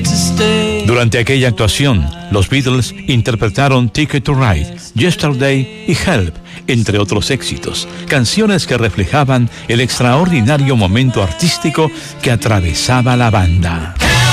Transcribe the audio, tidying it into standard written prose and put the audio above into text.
Durante aquella actuación, los Beatles interpretaron Ticket to Ride, Yesterday y Help, entre otros éxitos, canciones que reflejaban el extraordinario momento artístico que atravesaba la banda.